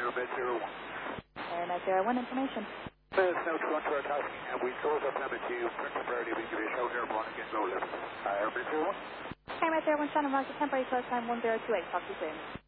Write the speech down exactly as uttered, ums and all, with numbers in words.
Airmet zero one. Airmet zero one, information. There's no two hundred tasking, and we close up limit to you. Temporarily, we give you a shout airborne again, low level. Uh, Airmet zero one. Airmet zero one, Shannon Roger, temporary close time one zero two eight, talk to you soon.